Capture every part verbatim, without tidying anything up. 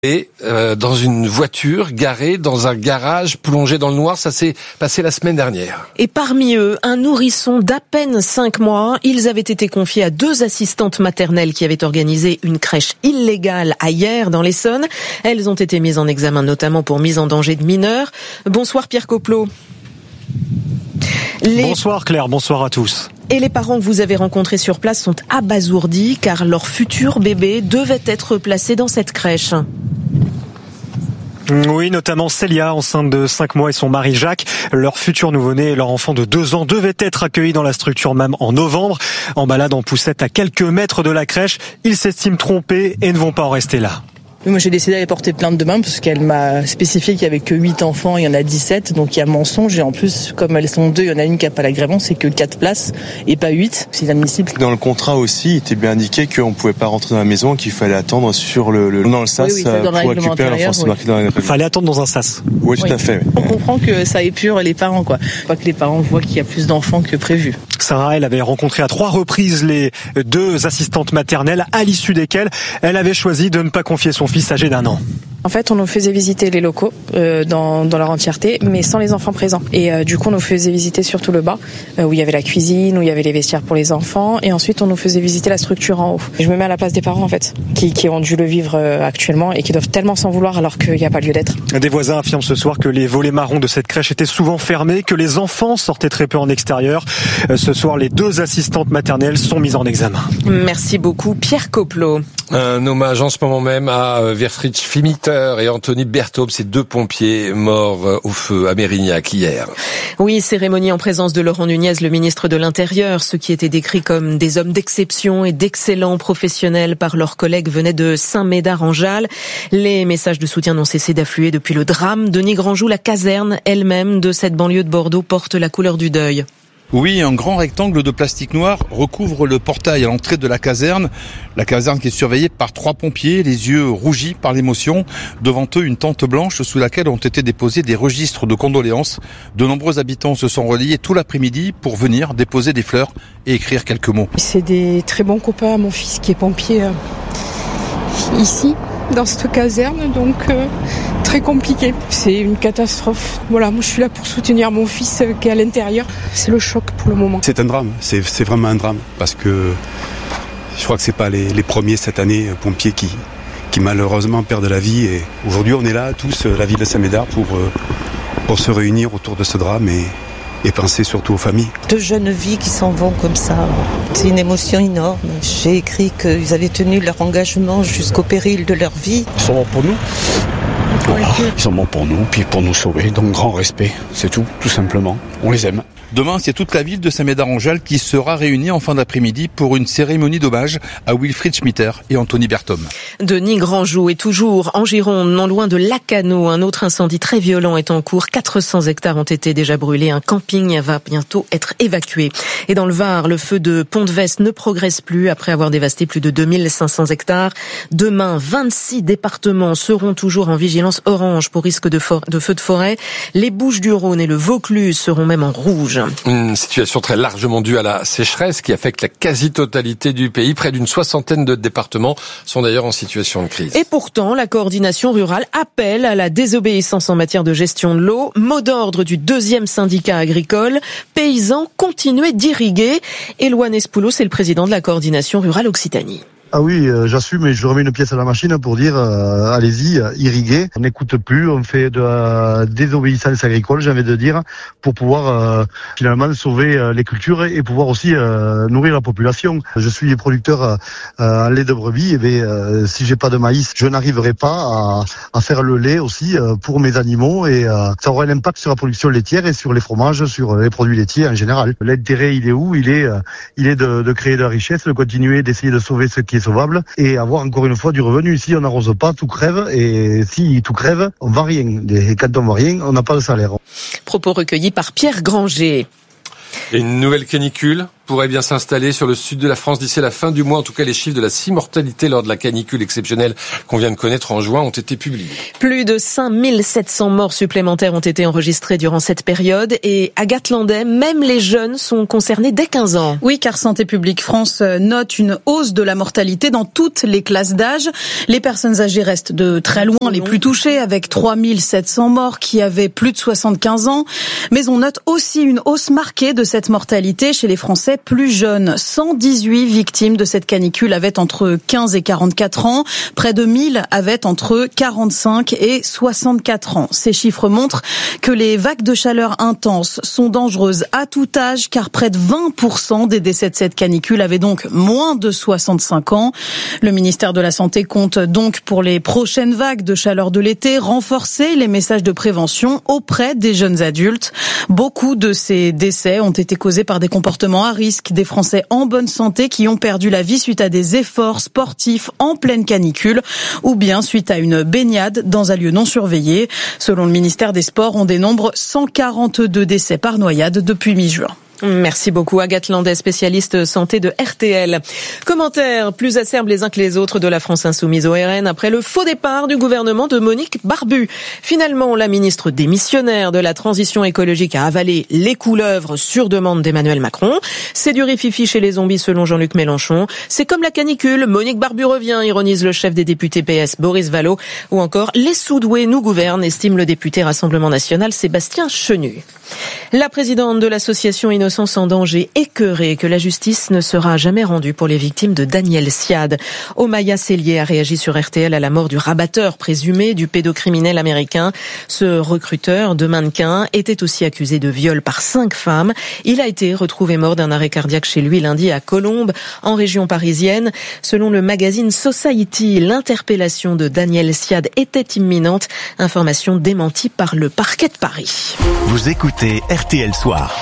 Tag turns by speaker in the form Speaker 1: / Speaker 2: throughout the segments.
Speaker 1: Et euh, dans une voiture garée dans un garage plongé dans le noir, ça s'est passé la semaine dernière.
Speaker 2: Et parmi eux, un nourrisson d'à peine cinq mois. Ils avaient été confiés à deux assistantes maternelles qui avaient organisé une crèche illégale à Hyères dans l'Essonne. Elles ont été mises en examen notamment pour mise en danger de mineurs. Bonsoir Pierre Coplot.
Speaker 3: Les... Bonsoir Claire, bonsoir à tous.
Speaker 2: Et les parents que vous avez rencontrés sur place sont abasourdis car leur futur bébé devait être placé dans cette crèche.
Speaker 3: Oui, notamment Célia, enceinte de cinq mois, et son mari Jacques. Leur futur nouveau-né et leur enfant de deux ans devaient être accueillis dans la structure M A M en novembre. En balade en poussette à quelques mètres de la crèche, ils s'estiment trompés et ne vont pas en rester là.
Speaker 4: Moi, j'ai décidé d'aller porter plainte demain parce qu'elle m'a spécifié qu'il n'y avait que huit enfants, il y en a dix-sept, donc il y a mensonge. Et en plus, comme elles sont deux, il y en a une qui n'a pas l'agrément, c'est que quatre places et pas huit. C'est inadmissible.
Speaker 5: Dans le contrat aussi, il était bien indiqué qu'on ne pouvait pas rentrer dans la maison, qu'il fallait attendre sur le, le dans le sas oui, oui, dans pour récupérer l'enfant. C'est marqué dans la...
Speaker 3: Il fallait attendre dans un sas.
Speaker 5: Oui, tout oui. à fait. Oui.
Speaker 4: On comprend que ça épure les parents, quoi. Pas que les parents voient qu'il y a plus d'enfants que prévu.
Speaker 3: Sarah, elle avait rencontré à trois reprises les deux assistantes maternelles, à l'issue desquelles elle avait choisi de ne pas confier son fils âgé d'un an.
Speaker 6: En fait, on nous faisait visiter les locaux euh, dans, dans leur entièreté, mais sans les enfants présents. Et euh, du coup, on nous faisait visiter surtout le bas, euh, où il y avait la cuisine, où il y avait les vestiaires pour les enfants. Et ensuite, on nous faisait visiter la structure en haut. Et je me mets à la place des parents, en fait, qui, qui ont dû le vivre euh, actuellement et qui doivent tellement s'en vouloir alors qu'il n'y a pas lieu d'être.
Speaker 3: Des voisins affirment ce soir que les volets marrons de cette crèche étaient souvent fermés, que les enfants sortaient très peu en extérieur. Euh, ce soir, les deux assistantes maternelles sont mises en examen.
Speaker 2: Merci beaucoup, Pierre Coplot.
Speaker 1: Un hommage en ce moment même à Wilfried Schmiter et Anthony Berthaud, ces deux pompiers morts au feu à Mérignac hier.
Speaker 2: Oui, cérémonie en présence de Laurent Nunez, le ministre de l'Intérieur. Ceux qui étaient décrits comme des hommes d'exception et d'excellents professionnels par leurs collègues venaient de Saint-Médard-en-Jalles. Les messages de soutien n'ont cessé d'affluer depuis le drame. Denis Grandjou, la caserne elle-même de cette banlieue de Bordeaux, porte la couleur du deuil.
Speaker 7: Oui, un grand rectangle de plastique noir recouvre le portail à l'entrée de la caserne. La caserne qui est surveillée par trois pompiers, les yeux rougis par l'émotion. Devant eux, une tente blanche sous laquelle ont été déposés des registres de condoléances. De nombreux habitants se sont relayés tout l'après-midi pour venir déposer des fleurs et écrire quelques mots.
Speaker 8: C'est des très bons copains à mon fils qui est pompier euh, ici, dans cette caserne, donc euh, très compliqué. C'est une catastrophe. Voilà, moi je suis là pour soutenir mon fils euh, qui est à l'intérieur. C'est le choc pour le moment.
Speaker 9: C'est un drame, c'est, c'est vraiment un drame, parce que je crois que c'est pas les, les premiers cette année euh, pompiers qui, qui malheureusement perdent la vie. Et aujourd'hui on est là tous, euh, la ville de Saint-Médard, pour, euh, pour se réunir autour de ce drame et et penser surtout aux familles.
Speaker 10: Deux jeunes vies qui s'en vont comme ça, c'est une émotion énorme. J'ai écrit qu'ils avaient tenu leur engagement jusqu'au péril de leur vie.
Speaker 11: Ils sont bons pour nous. Voilà. Ils sont bons pour nous, puis pour nous sauver. Donc grand respect, c'est tout, tout simplement. On les aime.
Speaker 7: Demain, c'est toute la ville de Saint-Médard-en-Jalles qui sera réunie en fin d'après-midi pour une cérémonie d'hommage à Wilfried Schmiter et Anthony Berthaud.
Speaker 2: Denis Grandjou est toujours en Gironde, non loin de Lacanau. Un autre incendie très violent est en cours. quatre cents hectares ont été déjà brûlés. Un camping va bientôt être évacué. Et dans le Var, le feu de Pont-de-Vest ne progresse plus après avoir dévasté plus de deux mille cinq cents hectares. Demain, vingt-six départements seront toujours en vigilance orange pour risque de, for- de feu de forêt. Les Bouches-du-Rhône et le Vaucluse seront même en rouge.
Speaker 1: Une situation très largement due à la sécheresse qui affecte la quasi-totalité du pays. Près d'une soixantaine de départements sont d'ailleurs en situation de crise.
Speaker 2: Et pourtant, la coordination rurale appelle à la désobéissance en matière de gestion de l'eau. Mot d'ordre du deuxième syndicat agricole. Paysans, continuez d'irriguer. Éloine Espoulo, c'est le président de la coordination rurale Occitanie.
Speaker 12: Ah oui, euh, j'assume et je remets une pièce à la machine pour dire euh, allez-y, euh, irriguez. On n'écoute plus, on fait de la désobéissance agricole, j'ai envie de dire, pour pouvoir euh, finalement sauver euh, les cultures et pouvoir aussi euh, nourrir la population. Je suis producteur euh, en lait de brebis, et bien euh, si j'ai pas de maïs, je n'arriverai pas à, à faire le lait aussi euh, pour mes animaux et euh, ça aura un impact sur la production laitière et sur les fromages, sur les produits laitiers en général. L'intérêt, il est où ? Il est, euh, il est de, de créer de la richesse, de continuer d'essayer de sauver ce qui est sauvable et avoir encore une fois du revenu. Si on n'arrose pas, tout crève, et si tout crève, on va rien. Et quand on va rien, on n'a pas de salaire.
Speaker 2: Propos recueillis par Pierre Granger.
Speaker 1: Et une nouvelle canicule pour pourrait bien s'installer sur le sud de la France d'ici la fin du mois. En tout cas, les chiffres de la mortalité lors de la canicule exceptionnelle qu'on vient de connaître en juin ont été publiés.
Speaker 2: Plus de cinq mille sept cents morts supplémentaires ont été enregistrés durant cette période et à Gatlandais, même les jeunes sont concernés dès quinze ans.
Speaker 13: Oui, car Santé publique France note une hausse de la mortalité dans toutes les classes d'âge. Les personnes âgées restent de très loin les plus touchées, avec trois mille sept cents morts qui avaient plus de soixante-quinze ans. Mais on note aussi une hausse marquée de cette mortalité chez les Français plus jeunes. cent dix-huit victimes de cette canicule avaient entre quinze et quarante-quatre ans. Près de mille avaient entre quarante-cinq et soixante-quatre ans. Ces chiffres montrent que les vagues de chaleur intenses sont dangereuses à tout âge, car près de vingt pour cent des décès de cette canicule avaient donc moins de soixante-cinq ans. Le ministère de la Santé compte donc pour les prochaines vagues de chaleur de l'été renforcer les messages de prévention auprès des jeunes adultes. Beaucoup de ces décès ont été causés par des comportements à risque, des Français en bonne santé qui ont perdu la vie suite à des efforts sportifs en pleine canicule ou bien suite à une baignade dans un lieu non surveillé. Selon le ministère des Sports, on dénombre cent quarante-deux décès par noyade depuis mi-juin.
Speaker 2: Merci beaucoup, Agathe Landais, spécialiste santé de R T L. Commentaires plus acerbes les uns que les autres de la France insoumise au R N après le faux départ du gouvernement de Monique Barbu. Finalement, la ministre démissionnaire de la transition écologique a avalé les couleuvres sur demande d'Emmanuel Macron. C'est du rififi chez les zombies selon Jean-Luc Mélenchon. C'est comme la canicule, Monique Barbu revient, ironise le chef des députés P S Boris Vallaud. Ou encore, les sous-doués nous gouvernent, estime le député Rassemblement National Sébastien Chenu. La présidente de l'association Innocence en danger écœurée que la justice ne sera jamais rendue pour les victimes de Daniel Siad. Omaya Sellier a réagi sur R T L à la mort du rabatteur présumé du pédocriminel américain. Ce recruteur de mannequins était aussi accusé de viol par cinq femmes. Il a été retrouvé mort d'un arrêt cardiaque chez lui lundi à Colombes, en région parisienne. Selon le magazine Society, l'interpellation de Daniel Siad était imminente. Information démentie par le parquet de Paris.
Speaker 14: Vous écoutez R T L Soir.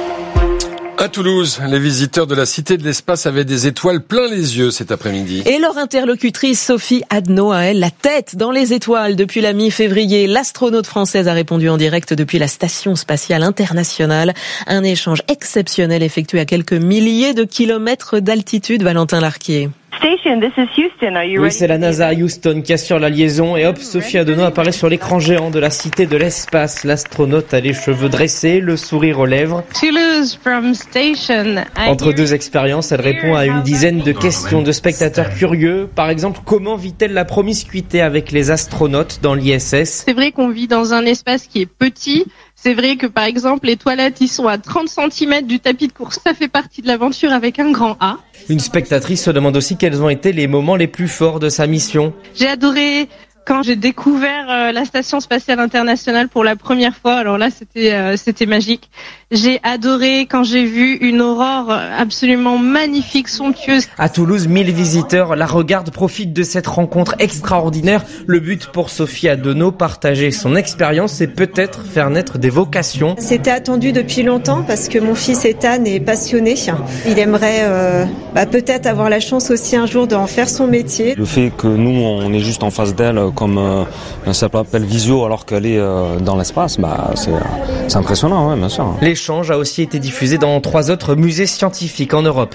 Speaker 1: À Toulouse, les visiteurs de la Cité de l'Espace avaient des étoiles plein les yeux cet après-midi.
Speaker 2: Et leur interlocutrice Sophie Adno a, elle, la tête dans les étoiles depuis la mi-février. L'astronaute française a répondu en direct depuis la Station Spatiale Internationale. Un échange exceptionnel effectué à quelques milliers de kilomètres d'altitude. Valentin Larquier.
Speaker 15: Station, this is Houston. Are you ready? Oui, c'est la NASA à Houston qui assure la liaison et hop, Sophie Adno apparaît sur l'écran géant de la Cité de l'Espace. L'astronaute a les cheveux dressés, le sourire aux lèvres. Toulouse from station. Entre deux expériences, elle répond à une dizaine de questions de spectateurs curieux. Par exemple, comment vit-elle la promiscuité avec les astronautes dans l'I S S?
Speaker 16: C'est vrai qu'on vit dans un espace qui est petit. C'est vrai que, par exemple, les toilettes, ils sont à trente centimètres du tapis de course. Ça fait partie de l'aventure avec un grand A.
Speaker 15: Une spectatrice se demande aussi quels ont été les moments les plus forts de sa mission.
Speaker 16: J'ai adoré quand j'ai découvert euh, la Station Spatiale Internationale pour la première fois. Alors là, c'était euh, c'était magique. J'ai adoré quand j'ai vu une aurore absolument magnifique, somptueuse.
Speaker 15: À Toulouse, mille visiteurs la regardent, profitent de cette rencontre extraordinaire. Le but pour Sophie Adno, partager son expérience et peut-être faire naître des vocations.
Speaker 17: C'était attendu depuis longtemps parce que mon fils Ethan est passionné. Il aimerait euh, bah, peut-être avoir la chance aussi un jour d'en faire son métier.
Speaker 18: Le fait que nous, on est juste en face d'elle comme euh, un simple appel visio alors qu'elle est euh, dans l'espace, bah, c'est, c'est impressionnant, ouais, bien sûr.
Speaker 15: Les L'échange a aussi été diffusé dans trois autres musées scientifiques en Europe.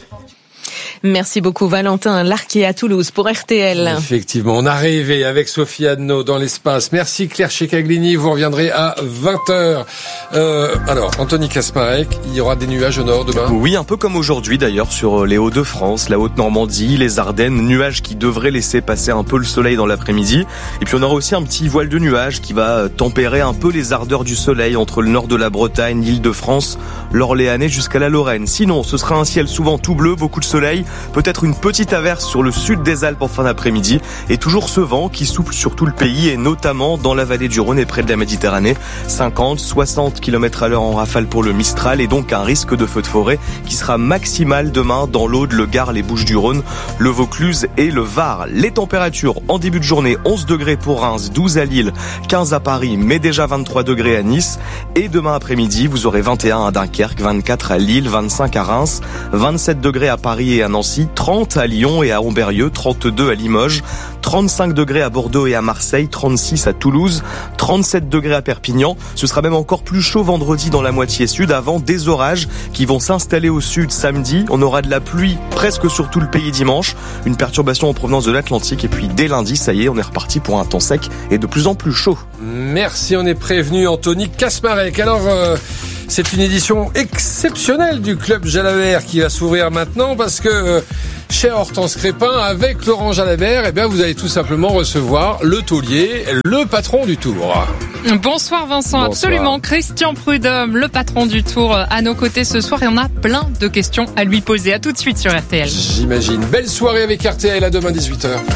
Speaker 2: Merci beaucoup Valentin Larquier à Toulouse pour R T L.
Speaker 1: Effectivement, on a rêvé avec Sophie Adno dans l'espace. Merci Claire Checaglini, vous reviendrez à vingt heures. Euh, alors, Anthony Kasmarek, il y aura des nuages au nord demain?
Speaker 19: Oui, un peu comme aujourd'hui d'ailleurs sur les Hauts-de-France, la Haute-Normandie, les Ardennes, nuages qui devraient laisser passer un peu le soleil dans l'après-midi. Et puis on aura aussi un petit voile de nuages qui va tempérer un peu les ardeurs du soleil entre le nord de la Bretagne, l'Île-de-France, l'Orléanais jusqu'à la Lorraine. Sinon, ce sera un ciel souvent tout bleu, beaucoup de soleil, peut-être une petite averse sur le sud des Alpes en fin d'après-midi et toujours ce vent qui souffle sur tout le pays et notamment dans la vallée du Rhône et près de la Méditerranée. cinquante, soixante kilomètres à l'heure en rafale pour le Mistral et donc un risque de feu de forêt qui sera maximal demain dans l'Aude, le Gard, les Bouches-du-Rhône, le Vaucluse et le Var. Les températures en début de journée, onze degrés pour Reims, douze à Lille, quinze à Paris, mais déjà vingt-trois degrés à Nice. Et demain après-midi, vous aurez vingt et un à Dunkerque, vingt-quatre à Lille, vingt-cinq à Reims, vingt-sept degrés à Paris et à Nantes. Nancy, trente à Lyon et à Ambérieu, trente-deux à Limoges, trente-cinq degrés à Bordeaux et à Marseille, trente-six à Toulouse, trente-sept degrés à Perpignan. Ce sera même encore plus chaud vendredi dans la moitié sud avant des orages qui vont s'installer au sud samedi. On aura de la pluie presque sur tout le pays dimanche. Une perturbation en provenance de l'Atlantique et puis dès lundi, ça y est, on est reparti pour un temps sec et de plus en plus chaud.
Speaker 1: Merci, on est prévenu, Anthony Kasmarek. Alors, euh, c'est une édition exceptionnelle du Club Jalabert qui va s'ouvrir maintenant parce que, euh, cher Hortense Crépin, avec Laurent Jalabert, eh bien, vous allez tout simplement recevoir le taulier, le patron du Tour.
Speaker 20: Bonsoir Vincent, Bonsoir. Absolument. Christian Prudhomme, le patron du Tour, à nos côtés ce soir et on a plein de questions à lui poser. À tout de suite sur R T L.
Speaker 1: J'imagine. Belle soirée avec R T L, à demain dix-huit heures.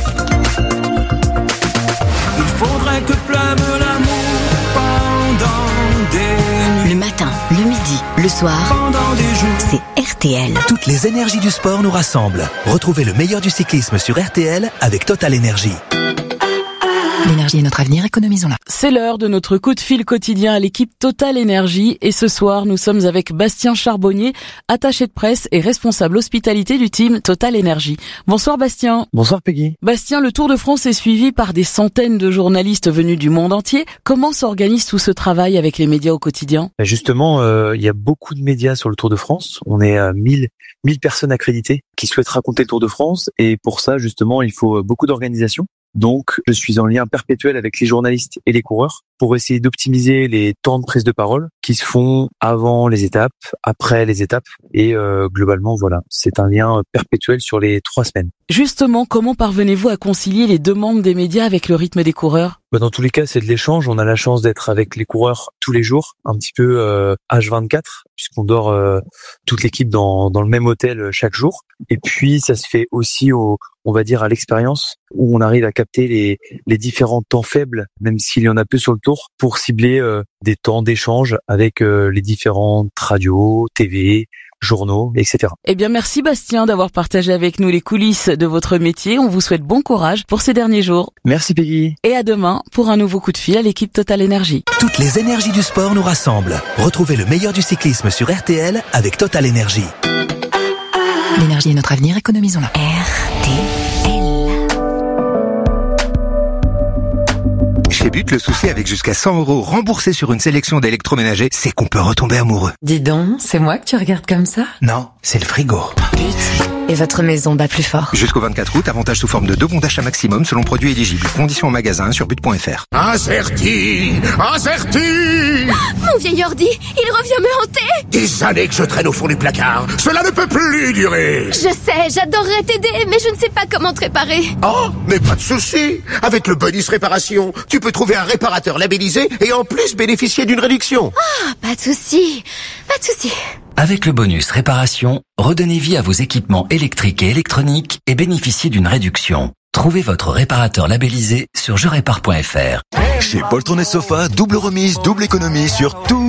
Speaker 21: Il faudrait que pleuve l'amour pendant des nuits.
Speaker 22: Le matin, le midi, le soir,
Speaker 21: pendant des jours.
Speaker 22: C'est R T L.
Speaker 14: Toutes les énergies du sport nous rassemblent. Retrouvez le meilleur du cyclisme sur R T L avec Total Énergie.
Speaker 22: L'énergie est notre avenir, économisons-la.
Speaker 23: C'est l'heure de notre coup de fil quotidien à l'équipe Total Énergie et ce soir nous sommes avec Bastien Charbonnier, attaché de presse et responsable hospitalité du team Total Énergie. Bonsoir Bastien.
Speaker 24: Bonsoir Peggy.
Speaker 23: Bastien, le Tour de France est suivi par des centaines de journalistes venus du monde entier. Comment s'organise tout ce travail avec les médias au quotidien ?
Speaker 24: Justement, euh, il y a beaucoup de médias sur le Tour de France. On est à mille personnes accréditées qui souhaitent raconter le Tour de France et pour ça justement il faut beaucoup d'organisation. Donc, je suis en lien perpétuel avec les journalistes et les coureurs pour essayer d'optimiser les temps de prise de parole qui se font avant les étapes, après les étapes. Et euh, globalement, voilà, c'est un lien perpétuel sur les trois semaines.
Speaker 23: Justement, comment parvenez-vous à concilier les demandes des médias avec le rythme des coureurs ?
Speaker 24: Bah dans tous les cas, c'est de l'échange. On a la chance d'être avec les coureurs tous les jours, un petit peu euh, H vingt-quatre, puisqu'on dort euh, toute l'équipe dans, dans le même hôtel chaque jour. Et puis, ça se fait aussi au, on va dire, à l'expérience, où on arrive à capter les, les différents temps faibles, même s'il y en a peu sur le tour, pour cibler euh, des temps d'échange avec euh, les différentes radios, T V, journaux, et cetera.
Speaker 23: Eh bien, merci Bastien d'avoir partagé avec nous les coulisses de votre métier. On vous souhaite bon courage pour ces derniers jours.
Speaker 24: Merci Peggy.
Speaker 23: Et à demain pour un nouveau coup de fil à l'équipe Total Énergie.
Speaker 14: Toutes les énergies du sport nous rassemblent. Retrouvez le meilleur du cyclisme sur R T L avec Total Énergie.
Speaker 22: L'énergie est notre avenir, économisons-la. R T L.
Speaker 25: Chez But, le souci avec jusqu'à cent euros remboursés sur une sélection d'électroménagers, c'est qu'on peut retomber amoureux.
Speaker 22: Dis donc, c'est moi que tu regardes comme ça ?
Speaker 25: Non, c'est le frigo.
Speaker 22: But. Et votre maison bat plus fort.
Speaker 25: Jusqu'au vingt-quatre août, avantage sous forme de deux bons d'achat maximum selon produit éligible. Conditions en magasin sur but point f r.
Speaker 26: Incerti, incerti.
Speaker 27: Mon vieil ordi, il revient me hanter.
Speaker 26: Des années que je traîne au fond du placard. Cela ne peut plus durer.
Speaker 27: Je sais, j'adorerais t'aider, mais je ne sais pas comment te réparer.
Speaker 26: Oh, mais pas de souci. Avec le bonus réparation, tu peux trouver un réparateur labellisé et en plus bénéficier d'une réduction.
Speaker 27: Ah, pas de souci, pas de souci.
Speaker 28: Avec le bonus réparation, redonnez vie à vos équipements électriques et électroniques et bénéficiez d'une réduction. Trouvez votre réparateur labellisé sur je répare point f r.
Speaker 29: Chez Poltron et Sofa, double remise, double économie sur tous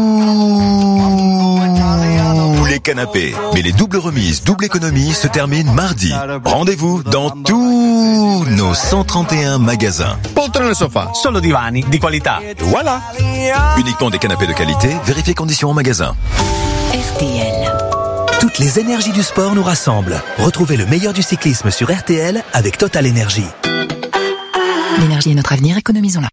Speaker 29: les canapés. Mais les doubles remises, double économie se terminent mardi. Rendez-vous dans tous nos cent trente et un magasins.
Speaker 30: Poltron et Sofa, solo divani di qualità.
Speaker 29: Voilà. Uniquement des canapés de qualité, vérifiez conditions en magasin.
Speaker 22: R T L.
Speaker 14: Toutes les énergies du sport nous rassemblent. Retrouvez le meilleur du cyclisme sur R T L avec Total Énergie.
Speaker 22: L'énergie est notre avenir, économisons-la.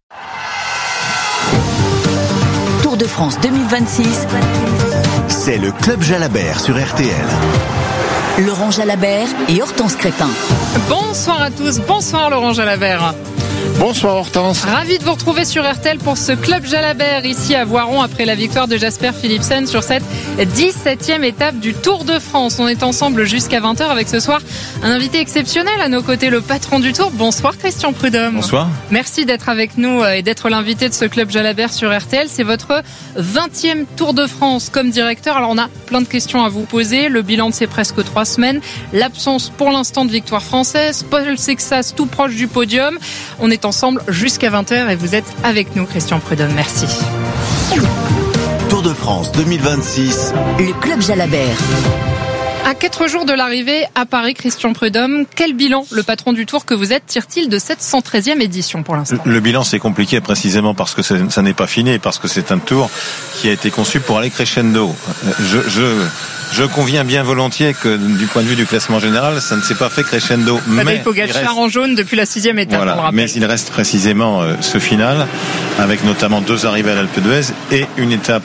Speaker 22: Tour de France deux mille vingt-six.
Speaker 14: C'est le Club Jalabert sur R T L.
Speaker 22: Laurent Jalabert et Hortense Crépin.
Speaker 20: Bonsoir à tous, bonsoir Laurent Jalabert.
Speaker 30: Bonsoir Hortense.
Speaker 20: Ravi de vous retrouver sur R T L pour ce Club Jalabert ici à Voiron après la victoire de Jasper Philipsen sur cette dix-septième étape du Tour de France. On est ensemble jusqu'à vingt heures avec ce soir un invité exceptionnel à nos côtés, le patron du Tour. Bonsoir Christian Prudhomme.
Speaker 30: Bonsoir.
Speaker 20: Merci d'être avec nous et d'être l'invité de ce Club Jalabert sur R T L. C'est votre vingtième Tour de France comme directeur. Alors on a plein de questions à vous poser. Le bilan de ces presque trois semaines. L'absence pour l'instant de victoire française. Paul Sexas tout proche du podium. On est ensemble jusqu'à vingt heures et vous êtes avec nous Christian Prudhomme. Merci.
Speaker 14: Tour de France deux mille vingt-six.
Speaker 22: Le Club Jalabert.
Speaker 20: À quatre jours de l'arrivée à Paris, Christian Prudhomme, quel bilan le patron du Tour que vous êtes tire-t-il de cette cent treizième édition pour l'instant ?
Speaker 3: Le bilan, c'est compliqué précisément parce que ça n'est pas fini et parce que c'est un Tour qui a été conçu pour aller crescendo. Je, je, je conviens bien volontiers que du point de vue du classement général, ça ne s'est pas fait crescendo.
Speaker 20: Tadej Pogačar en jaune depuis la sixième étape,
Speaker 3: voilà,
Speaker 20: on le rappelle.
Speaker 3: Mais il reste précisément euh, ce final, avec notamment deux arrivées à l'Alpe d'Huez et une étape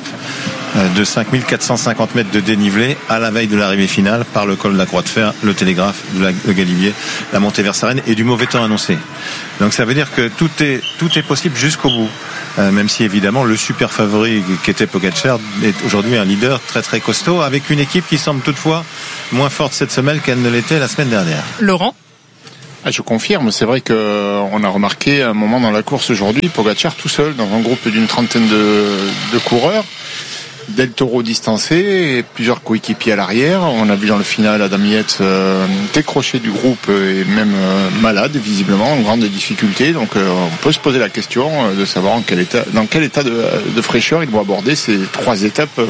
Speaker 3: de cinq mille quatre cent cinquante mètres de dénivelé à la veille de l'arrivée finale par le col de la Croix de Fer, le Télégraphe, le Galibier, la montée vers Sarenne et du mauvais temps annoncé. Donc ça veut dire que tout est, tout est possible jusqu'au bout. Euh, même si évidemment le super favori qu'était Pogačar est aujourd'hui un leader très très costaud avec une équipe qui semble toutefois moins forte cette semaine qu'elle ne l'était la semaine dernière.
Speaker 20: Laurent ?
Speaker 30: Ah, je confirme, c'est vrai qu'on a remarqué un moment dans la course aujourd'hui, Pogačar tout seul dans un groupe d'une trentaine de, de coureurs. Del Toro distancé et plusieurs coéquipiers à l'arrière. On a vu dans le final Adam Yates euh, décroché du groupe et même euh, malade visiblement, en grande difficulté. Donc euh, on peut se poser la question euh, de savoir en quel état, dans quel état de, de fraîcheur il doit aborder ces trois étapes euh,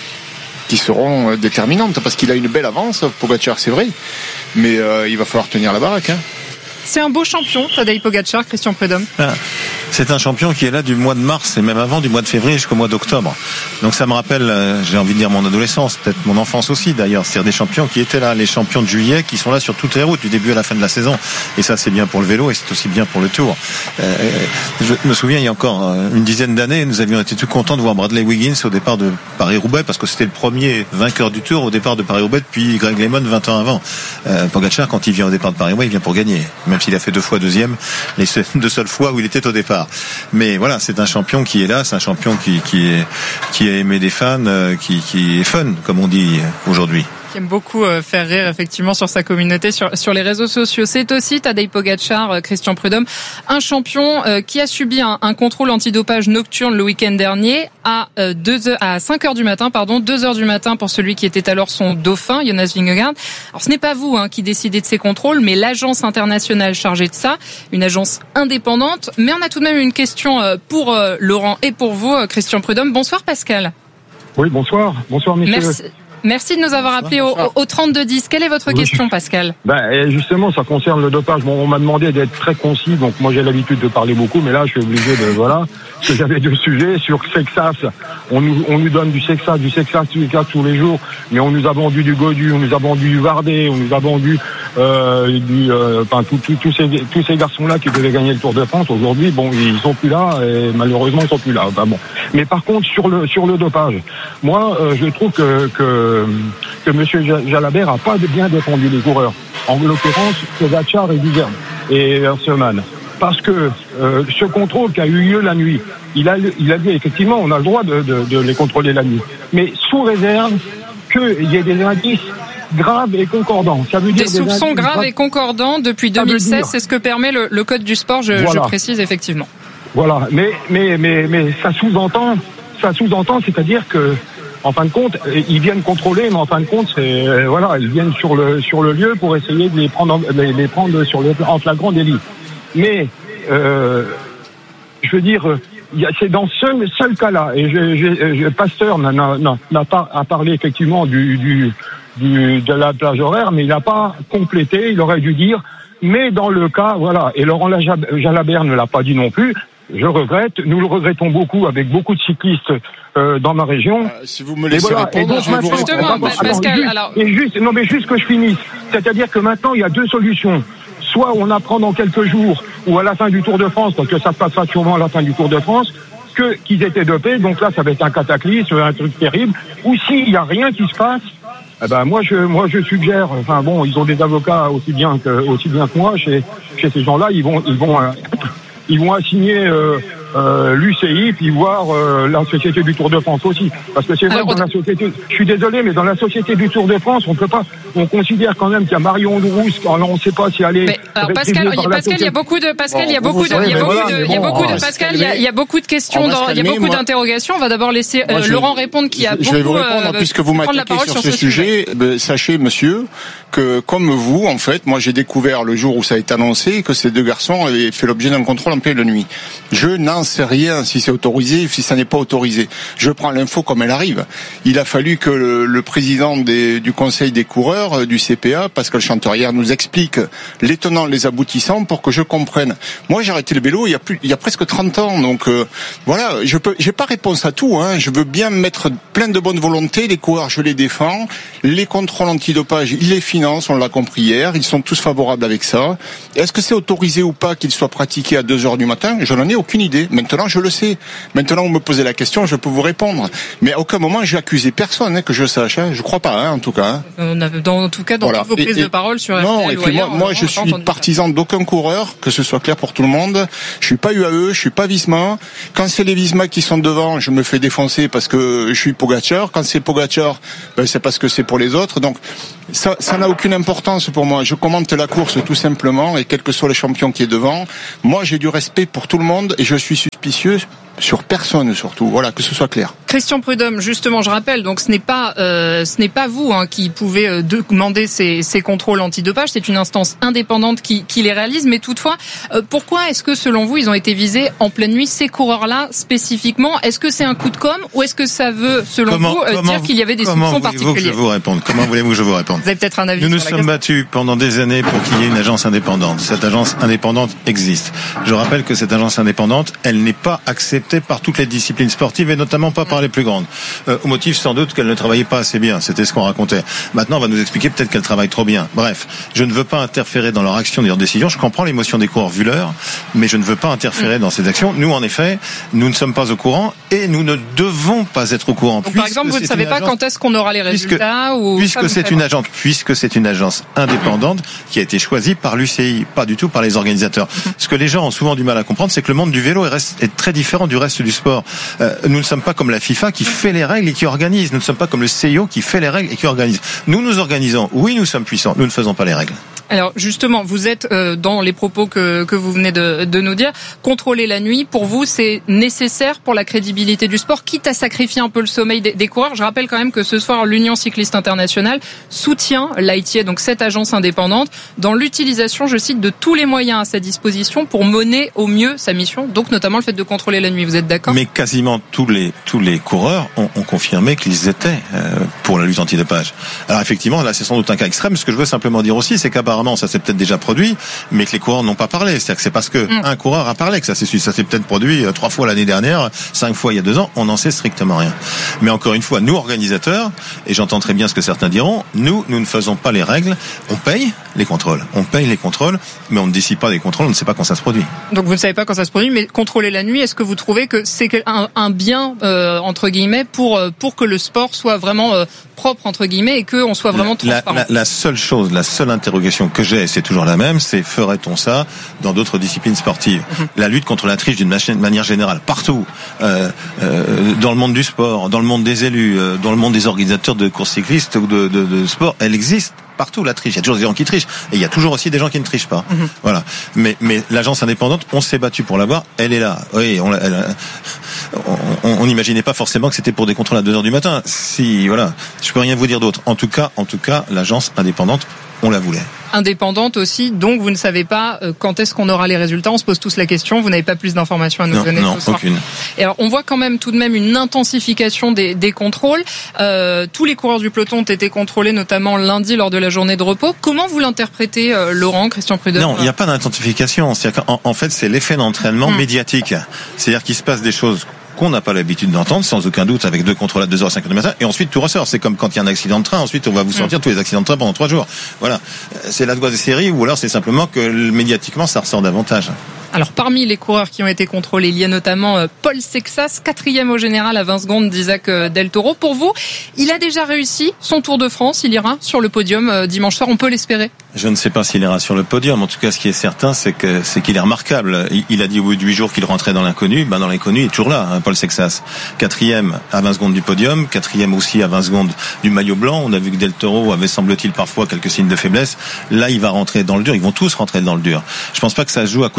Speaker 30: qui seront euh, déterminantes. Parce qu'il a une belle avance, Pogačar c'est vrai, mais euh, il va falloir tenir la baraque. Hein.
Speaker 20: C'est un beau champion, Tadej Pogačar, Christian Prudhomme.
Speaker 3: Ah, c'est un champion qui est là du mois de mars et même avant du mois de février jusqu'au mois d'octobre. Donc ça me rappelle, euh, j'ai envie de dire mon adolescence, peut-être mon enfance aussi d'ailleurs. C'est-à-dire des champions qui étaient là, les champions de juillet, qui sont là sur toutes les routes du début à la fin de la saison. Et ça c'est bien pour le vélo et c'est aussi bien pour le Tour. Euh, je me souviens il y a encore une dizaine d'années, nous avions été tout contents de voir Bradley Wiggins au départ de Paris-Roubaix parce que c'était le premier vainqueur du Tour au départ de Paris-Roubaix depuis Greg LeMond vingt ans avant. Euh, Pogačar quand il vient au départ de Paris-Roubaix, il vient pour gagner. Même s'il a fait deux fois deuxième, les deux seules fois où il était au départ. Mais voilà, c'est un champion qui est là, c'est un champion qui, qui est, qui a aimé des fans, qui, qui est fun, comme on dit aujourd'hui.
Speaker 20: Qui aime beaucoup faire rire effectivement sur sa communauté, sur, sur les réseaux sociaux. C'est aussi Tadej Pogačar, Christian Prudhomme, un champion qui a subi un, un contrôle antidopage nocturne le week-end dernier à deux heures, à cinq heures du matin, pardon, deux heures du matin pour celui qui était alors son dauphin, Jonas Vingegaard. Alors ce n'est pas vous hein, qui décidez de ces contrôles, mais l'agence internationale chargée de ça, une agence indépendante. Mais on a tout de même une question pour Laurent et pour vous, Christian Prudhomme. Bonsoir Pascal.
Speaker 4: Oui, bonsoir. Bonsoir messieurs.
Speaker 20: Merci. Merci de nous avoir appelés au, au trente-deux dix. Quelle est votre question, Pascal ?
Speaker 4: Ben, justement, ça concerne le dopage. Bon, on m'a demandé d'être très concis, donc moi j'ai l'habitude de parler beaucoup, mais là je suis obligé de, voilà, parce que j'avais deux sujets sur Sexas. On nous, on nous donne du Sexas, du Sexas tous les jours, mais on nous a vendu du Godu, on nous a vendu du Vardé, on nous a vendu euh, du, euh, enfin tous tout, tout ces, tous ces garçons-là qui devaient gagner le Tour de France. Aujourd'hui, bon, ils sont plus là et malheureusement ils sont plus là. Enfin, bon. Mais par contre, sur le sur le dopage, moi, euh, je trouve que que que Monsieur Jalabert a pas bien défendu les coureurs. En l'occurrence, Pogačar et Vizern et Verseman. Parce que euh, ce contrôle qui a eu lieu la nuit, il a il a dit effectivement, on a le droit de, de, de les contrôler la nuit, mais sous réserve qu'il y ait des indices graves et concordants. Ça veut dire
Speaker 20: des soupçons des graves et concordants depuis deux mille seize, c'est ce que permet le, le code du sport. Je, voilà. je précise effectivement.
Speaker 4: Voilà, mais mais mais mais ça sous-entend, ça sous-entend, c'est-à-dire que en fin de compte, ils viennent contrôler, mais en fin de compte, c'est euh, voilà, ils viennent sur le sur le lieu pour essayer de les prendre les, les prendre sur le en flagrant délit. Mais euh, je veux dire, c'est dans ce seul cas-là. Et je, je, je, Pasteur n'a, n'a, n'a pas à parler effectivement du, du, du de la plage horaire, mais il n'a pas complété. Il aurait dû dire. Mais dans le cas, voilà. Et Laurent Jalabert ne l'a pas dit non plus. Je regrette, nous le regrettons beaucoup avec beaucoup de cyclistes euh, dans ma région.
Speaker 30: Euh, si vous me laissez voilà. répondre,
Speaker 4: donc,
Speaker 30: je vais vous
Speaker 4: justement,
Speaker 30: répondre.
Speaker 4: Pascal, juste, alors... et juste, non mais juste que je finisse. C'est-à-dire que maintenant il y a deux solutions. Soit on apprend dans quelques jours ou à la fin du Tour de France, parce que ça se passera sûrement à la fin du Tour de France, que qu'ils étaient dopés. Donc là, ça va être un cataclysme, un truc terrible. Ou s'il y a rien qui se passe. Eh ben moi je moi je suggère. Enfin bon, ils ont des avocats aussi bien que aussi bien que moi chez chez ces gens-là. Ils vont ils vont euh, ils vont assigner euh, euh, l'U C I puis voir euh, la Société du Tour de France aussi. Parce que c'est vrai que dans la société, je suis désolé, mais dans la Société du Tour de France, on peut pas, on considère quand même qu'il y a Marion Rousse. Alors on ne sait pas si elle est.
Speaker 20: Mais, alors Pascal, il, Pascal, il y a beaucoup de Pascal, il y a beaucoup de, il y a beaucoup de, il y a beaucoup de Pascal, il y a, il y a beaucoup de questions, dans, il y a beaucoup d'interrogations. On va d'abord laisser euh, moi, je, Laurent répondre, qui a
Speaker 30: je
Speaker 20: beaucoup.
Speaker 30: vais vous répondre
Speaker 20: euh,
Speaker 30: puisque vous m'attaquez sur ce sujet. sujet. Sachez, monsieur, que, comme vous, en fait, moi j'ai découvert le jour où ça a été annoncé que ces deux garçons avaient fait l'objet d'un contrôle en pleine nuit. Je n'en sais rien si c'est autorisé ou si ça n'est pas autorisé. Je prends l'info comme elle arrive. Il a fallu que le, le président des, du conseil des coureurs, du C P A, Pascal Chanterière, nous explique les tenants, les aboutissants pour que je comprenne. Moi j'ai arrêté le vélo il y a, plus, il y a presque trente ans, donc euh, voilà, je peux, j'ai pas réponse à tout. Hein. Je veux bien mettre plein de bonne volonté, les coureurs je les défends, les contrôles antidopage, ils les financent, on l'a compris hier, ils sont tous favorables avec ça. Est-ce que c'est autorisé ou pas qu'ils soient pratiqués à deux heures du matin ? Je n'en ai aucune idée. Maintenant, je le sais. Maintenant, vous me posez la question, je peux vous répondre. Mais à aucun moment, j'ai accusé personne, hein, que je sache. Hein. Je crois pas, hein, en tout cas. Hein.
Speaker 20: On a, dans, en tout cas, dans voilà. toutes vos prises et, et, de parole sur R T L
Speaker 30: non, et puis moi, moi je suis partisan d'aucun coureur, que ce soit clair pour tout le monde. Je suis pas U A E, je suis pas Visma. Quand c'est les Visma qui sont devant, je me fais défoncer parce que je suis Pogacar. Quand c'est Pogacar, ben, c'est parce que c'est pour les autres. Donc, ça, ça n'a aucune importance pour moi. Je commente la course tout simplement, et quel que soit le champion qui est devant, moi j'ai du respect pour tout le monde et je suis suspicieux sur personne surtout. Voilà, que ce soit clair.
Speaker 20: Christian Prudhomme, justement, je rappelle, donc ce n'est pas, euh, ce n'est pas vous hein, qui pouvez euh, demander ces, ces contrôles antidopage. C'est une instance indépendante qui, qui les réalise. Mais toutefois, euh, pourquoi est-ce que selon vous, ils ont été visés en pleine nuit, ces coureurs-là spécifiquement ? Est-ce que c'est un coup de com' ou est-ce que ça veut, selon comment, vous, euh, dire qu'il y avait des soupçons particuliers ?
Speaker 3: Que je vous réponde Comment voulez-vous que je vous réponde ?
Speaker 20: Vous avez peut-être un avis.
Speaker 3: Nous nous
Speaker 20: sur la
Speaker 3: sommes
Speaker 20: question.
Speaker 3: battus pendant des années pour qu'il y ait une agence indépendante. Cette agence indépendante existe. Je rappelle que cette agence indépendante, elle n'est pas acceptée par toutes les disciplines sportives et notamment pas par les plus grandes. Euh, au motif sans doute qu'elle ne travaillait pas assez bien. C'était ce qu'on racontait. Maintenant, on va nous expliquer peut-être qu'elle travaille trop bien. Bref, je ne veux pas interférer dans leur action et leurs décisions. Je comprends l'émotion des coureurs vu l'heure, mais je ne veux pas interférer mmh. dans ces actions. Nous, en effet, nous ne sommes pas au courant et nous ne devons pas être au courant.
Speaker 20: Donc, par exemple, vous ne savez pas agence... quand est-ce qu'on aura les résultats
Speaker 3: puisque,
Speaker 20: ou
Speaker 3: puisque c'est une agence, puisque c'est une agence indépendante qui a été choisie par l'U C I, pas du tout par les organisateurs. Mmh. Ce que les gens ont souvent du mal à comprendre, c'est que le monde du vélo est, reste, est très différent du reste du sport. Euh, nous ne sommes pas comme la FIFA qui fait les règles et qui organise. Nous ne sommes pas comme le C I O qui fait les règles et qui organise. Nous nous organisons. Oui, nous sommes puissants. Nous ne faisons pas les règles.
Speaker 20: Alors justement, vous êtes euh, dans les propos que, que vous venez de, de nous dire. Contrôler la nuit, pour vous, c'est nécessaire pour la crédibilité du sport, quitte à sacrifier un peu le sommeil des, des coureurs. Je rappelle quand même que ce soir, l'Union cycliste internationale soutient l'I T A, donc cette agence indépendante, dans l'utilisation, je cite, de tous les moyens à sa disposition pour mener au mieux sa mission, donc notamment le fait de contrôler la nuit. Vous êtes d'accord ?
Speaker 3: Mais quasiment tous les tous les coureurs ont, ont confirmé qu'ils étaient euh, pour la lutte antidopage. Alors effectivement, là, c'est sans doute un cas extrême. Ce que je veux simplement dire aussi, c'est qu'apparemment, ça s'est peut-être déjà produit, mais que les coureurs n'ont pas parlé. C'est-à-dire que c'est parce que mmh. un coureur a parlé que ça s'est ça s'est peut-être produit trois fois l'année dernière, cinq fois il y a deux ans. On n'en sait strictement rien. Mais encore une fois, nous organisateurs, et j'entends très bien ce que certains diront, nous, nous ne faisons pas les règles. On paye les contrôles. On paye les contrôles, mais on ne décide pas des contrôles. On ne sait pas quand ça se produit.
Speaker 20: Donc vous ne savez pas quand ça se produit, mais contrôler la nuit, est-ce que vous trouvez que c'est un, un bien euh, entre guillemets pour pour que le sport soit vraiment euh, propre entre guillemets et que on soit vraiment
Speaker 3: la,
Speaker 20: transparent?
Speaker 3: La, la, la seule chose, la seule interrogation que j'ai, c'est toujours la même, c'est ferait-on ça dans d'autres disciplines sportives? Mm-hmm. La lutte contre la triche d'une manière générale, partout, euh, euh, dans le monde du sport, dans le monde des élus, euh, dans le monde des organisateurs de courses cyclistes ou de, de, de sport, elle existe. Partout la triche, il y a toujours des gens qui trichent et il y a toujours aussi des gens qui ne trichent pas. Mmh. Voilà. Mais mais l'agence indépendante, on s'est battu pour l'avoir, elle est là. Oui, on on n'imaginait pas forcément que c'était pour des contrôles à deux heures du matin. Si voilà, je peux rien vous dire d'autre. En tout cas, en tout cas, l'agence indépendante, on la voulait.
Speaker 20: Indépendante aussi, donc vous ne savez pas quand est-ce qu'on aura les résultats. On se pose tous la question. Vous n'avez pas plus d'informations à nous
Speaker 3: non,
Speaker 20: donner
Speaker 3: non,
Speaker 20: ce soir.
Speaker 3: Aucune.
Speaker 20: Et alors, on voit quand même tout de même une intensification des, des contrôles. Euh, tous les coureurs du peloton ont été contrôlés, notamment lundi lors de la journée de repos. Comment vous l'interprétez, euh, Laurent, Christian Prudhomme?
Speaker 3: Non, il n'y a pas d'intensification. C'est-à-dire qu'en en fait, c'est l'effet d'entraînement mmh. médiatique. C'est-à-dire qu'il se passe des choses qu'on n'a pas l'habitude d'entendre, sans aucun doute, avec deux contrôles à deux heures cinq heures du matin, et ensuite tout ressort. C'est comme quand il y a un accident de train, ensuite on va vous sortir mmh. tous les accidents de train pendant trois jours. Voilà. C'est la loi des séries, ou alors c'est simplement que médiatiquement ça ressort davantage.
Speaker 20: Alors parmi les coureurs qui ont été contrôlés, il y a notamment Paul Sexas, quatrième au général à vingt secondes d'Isaac Del Toro. Pour vous, il a déjà réussi son Tour de France, il ira sur le podium dimanche soir, on peut l'espérer?
Speaker 3: Je ne sais pas s'il ira sur le podium. En tout cas, ce qui est certain, c'est que c'est qu'il est remarquable. Il a dit au bout de huit jours qu'il rentrait dans l'inconnu. Ben dans l'inconnu, il est toujours là, hein, Paul Sexas. Quatrième à vingt secondes du podium, quatrième aussi à vingt secondes du maillot blanc. On a vu que Del Toro avait, semble-t-il, parfois quelques signes de faiblesse. Là, il va rentrer dans le dur. Ils vont tous rentrer dans le dur. Je pense pas que ça se joue à coup de seconde.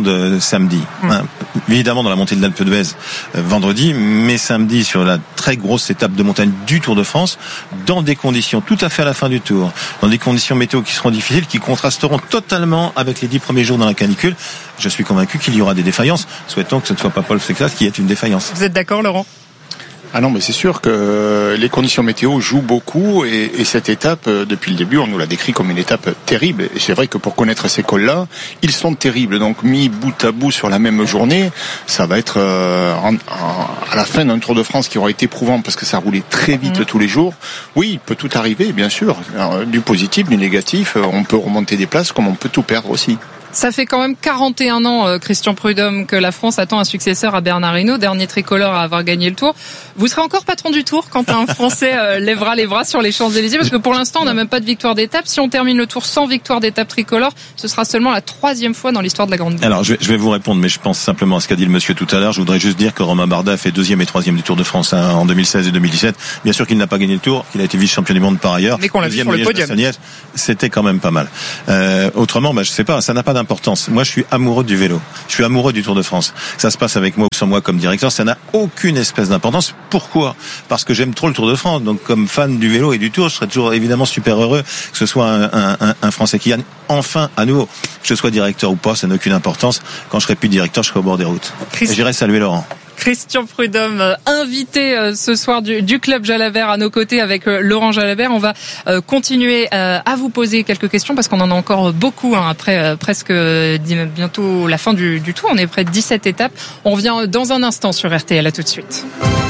Speaker 3: de samedi. Mmh. Hein, évidemment dans la montée de l'Alpe d'Huez euh, vendredi, mais samedi sur la très grosse étape de montagne du Tour de France, dans des conditions tout à fait à la fin du Tour, dans des conditions météo qui seront difficiles, qui contrasteront totalement avec les dix premiers jours dans la canicule. Je suis convaincu qu'il y aura des défaillances. Souhaitons que ce ne soit pas Paul Sexas qui ait une défaillance.
Speaker 20: Vous êtes d'accord, Laurent ?
Speaker 30: Ah non, mais c'est sûr que les conditions météo jouent beaucoup et, et cette étape, depuis le début, on nous l'a décrit comme une étape terrible. Et c'est vrai que pour connaître ces cols-là, ils sont terribles. Donc mis bout à bout sur la même journée, ça va être euh, en, en, à la fin d'un Tour de France qui aura été éprouvant parce que ça roulait très vite mmh. tous les jours. Oui, il peut tout arriver, bien sûr. Alors, du positif, du négatif, on peut remonter des places comme on peut tout perdre aussi.
Speaker 20: Ça fait quand même quarante et un ans, euh, Christian Prudhomme, que la France attend un successeur à Bernard Hinault, dernier tricolore à avoir gagné le Tour. Vous serez encore patron du Tour quand un Français euh, lèvera les bras sur les Champs-Élysées, parce que pour l'instant, on n'a même pas de victoire d'étape. Si on termine le Tour sans victoire d'étape tricolore, ce sera seulement la troisième fois dans l'histoire de la Grande Boucle.
Speaker 3: Alors, je vais, je vais vous répondre, mais je pense simplement à ce qu'a dit le monsieur tout à l'heure. Je voudrais juste dire que Romain Bardet a fait deuxième et troisième du Tour de France hein, en deux mille seize et deux mille dix-sept. Bien sûr qu'il n'a pas gagné le Tour, qu'il a été vice-champion du monde par ailleurs.
Speaker 20: Mais qu'on l'a vu sur le podium.
Speaker 3: C'était quand même pas mal. Euh, autrement, bah, je sais pas, ça n'a pas d'importance. Moi, je suis amoureux du vélo. Je suis amoureux du Tour de France. Ça se passe avec moi ou sans moi comme directeur. Ça n'a aucune espèce d'importance. Pourquoi ? Parce que j'aime trop le Tour de France. Donc, comme fan du vélo et du Tour, je serais toujours évidemment super heureux que ce soit un, un, un Français qui gagne. Enfin, à nouveau, que je sois directeur ou pas, ça n'a aucune importance. Quand je serai plus directeur, je serai au bord des routes. Christ... Et j'irai saluer Laurent.
Speaker 20: Christian Prudhomme, invité ce soir du, du Club Jalabert à nos côtés avec Laurent Jalabert. On va continuer à vous poser quelques questions parce qu'on en a encore beaucoup hein, après presque bientôt la fin du, du tour. On est près de dix-sept étapes. On revient dans un instant sur R T L. À tout de suite.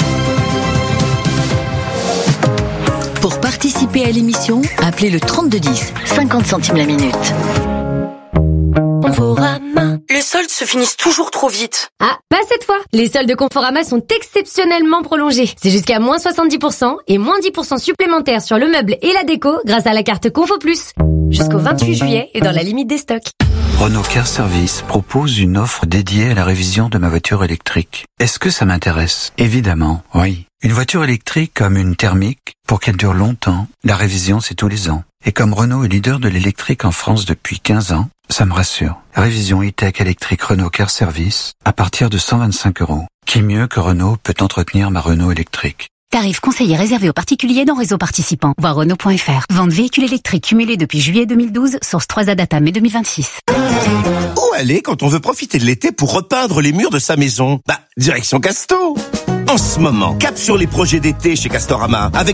Speaker 22: Pour participer à l'émission, appelez le trente-deux dix, cinquante centimes la minute.
Speaker 27: Conforama.
Speaker 5: Les soldes se finissent toujours trop vite.
Speaker 27: Ah, pas cette fois. Les soldes de Conforama sont exceptionnellement prolongés. C'est jusqu'à moins soixante-dix pour cent et moins dix pour cent supplémentaires sur le meuble et la déco grâce à la carte Confo Plus. Jusqu'au vingt-huit juillet et dans la limite des stocks.
Speaker 6: Renault Car Service propose une offre dédiée à la révision de ma voiture électrique. Est-ce que ça m'intéresse ? Évidemment, oui. Une voiture électrique comme une thermique, pour qu'elle dure longtemps, la révision c'est tous les ans. Et comme Renault est leader de l'électrique en France depuis quinze ans, ça me rassure. Révision e-tech électrique Renault Car Service à partir de cent vingt-cinq euros. Qui mieux que Renault peut entretenir ma Renault électrique ?
Speaker 22: Tarif conseillé réservé aux particuliers dans réseau participant. Voir Renault point F R. Vente véhicule électrique cumulée depuis juillet deux mille douze, source trois A Data mai deux mille vingt-six.
Speaker 7: Où aller quand on veut profiter de l'été pour repeindre les murs de sa maison ? Bah, direction Casto. En ce moment, cap sur les projets d'été chez Castorama avec